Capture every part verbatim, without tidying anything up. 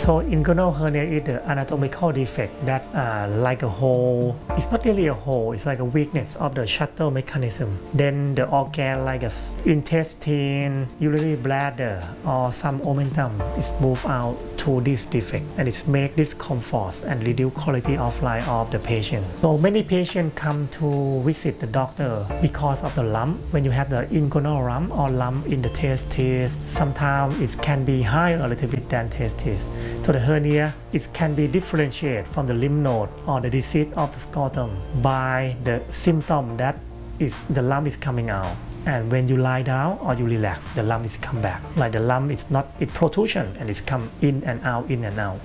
So inguinal hernia is the anatomical defect that uh, like a hole. It's not really a hole, it's like a weakness of the shuttle mechanism. Then the organ like a intestine, urinary bladder or some omentum is moved out to this defect, and it make discomfort and reduce quality of life of the patient. So many patients come to visit the doctor because of the lump. When you have the inguinal lump or lump in the testes, sometimes it can be higher a little bit than testes. So the hernia, it can be differentiated from the lymph node or the disease of the scrotum by the symptom that is the lump is coming out. And when you lie down or you relax, the lump is come back. Like the lump is not, it protrusion and it's come in and out, in and out.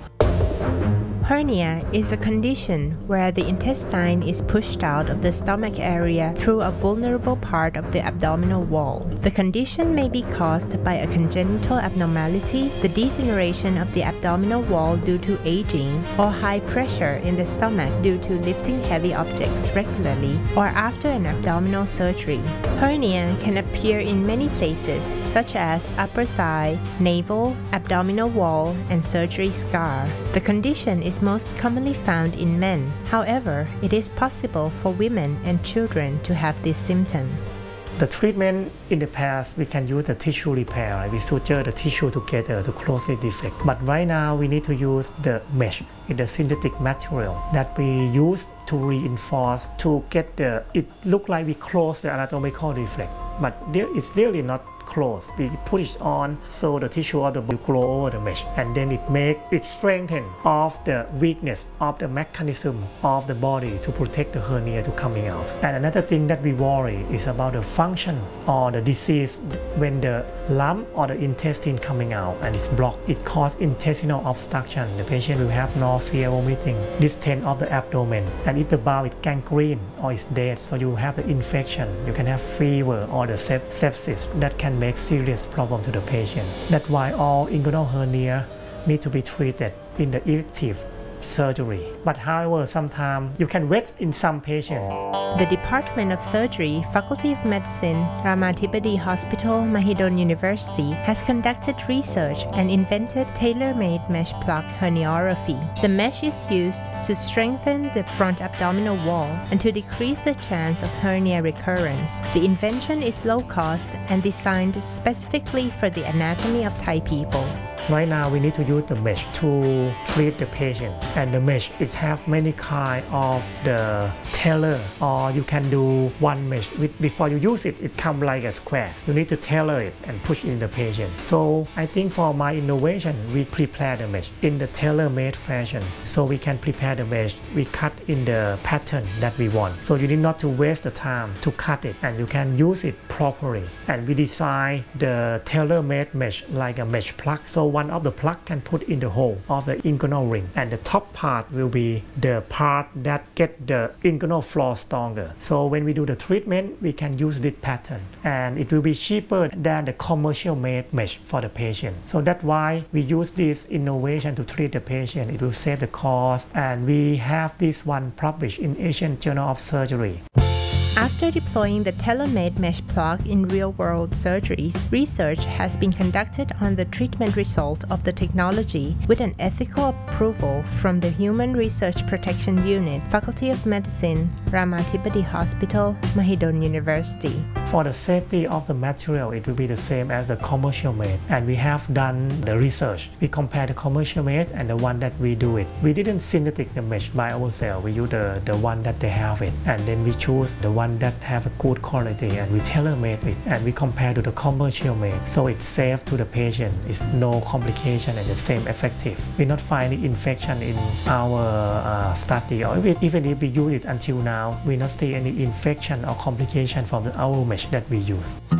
Hernia is a condition where the intestine is pushed out of the stomach area through a vulnerable part of the abdominal wall. The condition may be caused by a congenital abnormality, the degeneration of the abdominal wall due to aging, or high pressure in the stomach due to lifting heavy objects regularly, or after an abdominal surgery. Hernia can appear in many places, such as upper thigh, navel, abdominal wall, and surgery scar. The condition is most commonly found in men. However, it is possible for women and children to have this symptom. The treatment in the past, we can use the tissue repair. Right? We suture the tissue together to close the defect. But right now, we need to use the mesh, the synthetic material that we use to reinforce, to get the, it look like we close the anatomical defect. But it's really not close. We put it on so the tissue of the body grow over the mesh, and then it make it strengthen of the weakness of the mechanism of the body to protect the hernia to coming out. And another thing that we worry is about the function or the disease when the lump or the intestine coming out and it's blocked. It causes intestinal obstruction. The patient will have nausea, vomiting, distend of the abdomen, and if the bowel is gangrene or is dead, so you have the infection, you can have fever or the sepsis that can make serious problem to the patient. That's why all inguinal hernia need to be treated in the elective surgery. But however, sometimes you can wait in some patients. The Department of Surgery, Faculty of Medicine, Ramathibodi Hospital, Mahidol University has conducted research and invented tailor-made mesh plug herniorrhaphy. The mesh is used to strengthen the front abdominal wall and to decrease the chance of hernia recurrence. The invention is low cost and designed specifically for the anatomy of Thai people. Right now, we need to use the mesh to treat the patient, and the mesh it have many kind of the tailor, or you can do one mesh. With, before you use it, it come like a square. You need to tailor it and push in the patient. So I think for my innovation, we prepare the mesh in the tailor-made fashion. So we can prepare the mesh, we cut in the pattern that we want. So you need not to waste the time to cut it, and you can use it properly. And we design the tailor-made mesh like a mesh plug. So one of the plug can put in the hole of the inguinal ring, and the top part will be the part that get the inguinal floor stronger. So when we do the treatment, we can use this pattern, and it will be cheaper than the commercial made mesh for the patient. So that's why we use this innovation to treat the patient. It will save the cost, and we have this one published in Asian Journal of Surgery. After deploying the tailor-made mesh plug in real-world surgeries, research has been conducted on the treatment result of the technology with an ethical approval from the Human Research Protection Unit, Faculty of Medicine, Ramathibodi Hospital, Mahidol University. For the safety of the material, it will be the same as the commercial made, and we have done the research. We compare the commercial made and the one that we do it. We didn't synthetic the mesh by ourselves. We use the, the one that they have it, and then we choose the one that have a good quality, and we tailor-made it, and we compare to the commercial made, so it's safe to the patient. It's no complication and the same effective. We not find any infection in our uh, study, or even, even if we use it until now, we not see any infection or complication from the, our mesh that we use.